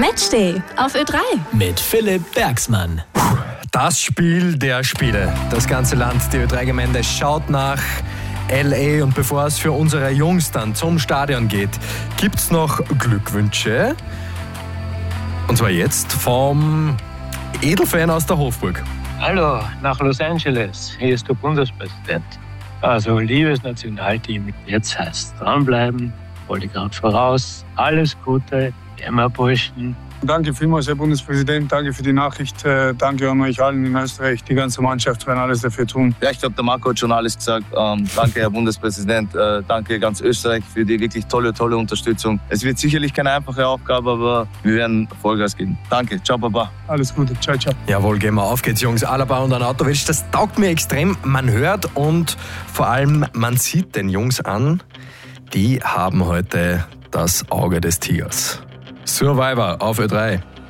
Matchday auf Ö3 mit Philipp Bergsmann. Das Spiel der Spiele. Das ganze Land, die Ö3-Gemeinde schaut nach L.A. und bevor es für unsere Jungs dann zum Stadion geht, gibt's noch Glückwünsche. Und zwar jetzt vom Edelfan aus der Hofburg. Hallo, nach Los Angeles. Hier ist der Bundespräsident. Also, liebes Nationalteam, jetzt heißt dranbleiben, wollte gerade voraus. Alles Gute, immer Burschen. Danke vielmals, Herr Bundespräsident. Danke für die Nachricht. Danke an euch allen in Österreich. Die ganze Mannschaft werden alles dafür tun. Ja, ich glaube, der Marco hat schon alles gesagt. Danke, Herr Bundespräsident. Danke ganz Österreich für die wirklich tolle Unterstützung. Es wird sicherlich keine einfache Aufgabe, aber wir werden Vollgas geben. Danke. Ciao, Baba. Alles Gute. Ciao, ciao. Jawohl, gehen wir auf geht's, Jungs. Alaba und Arnautovic. Das taugt mir extrem. Man hört und vor allem man sieht den Jungs an, die haben heute das Auge des Tigers. Survivor auf Ö3.